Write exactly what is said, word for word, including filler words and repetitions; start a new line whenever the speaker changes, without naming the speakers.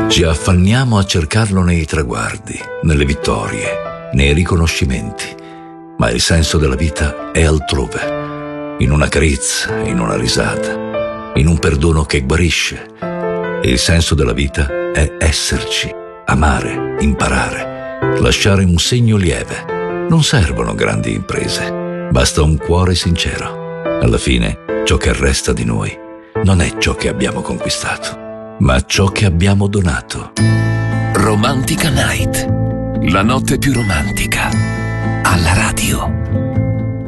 Ci affanniamo a cercarlo nei traguardi, nelle vittorie, nei riconoscimenti, ma il senso della vita è altrove, in una carezza, in una risata, in un perdono che guarisce. Il senso della vita è esserci, amare, imparare, lasciare un segno lieve. Non servono grandi imprese, basta un cuore sincero. Alla fine, ciò che resta di noi non è ciò che abbiamo conquistato, ma ciò che abbiamo donato.
Romantica Night, la notte più romantica, alla radio.